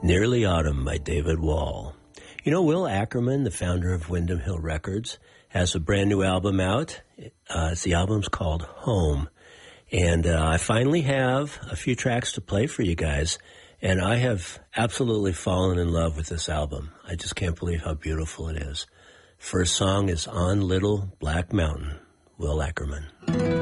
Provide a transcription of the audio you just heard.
Nearly Autumn by David Wall. You know, Will Ackerman, the founder of Windham Hill Records, has a brand new album out. The album's called Home. And I finally have a few tracks to play for you guys. And I have absolutely fallen in love with this album. I just can't believe how beautiful it is. First song is On Little Black Mountain, Will Ackerman.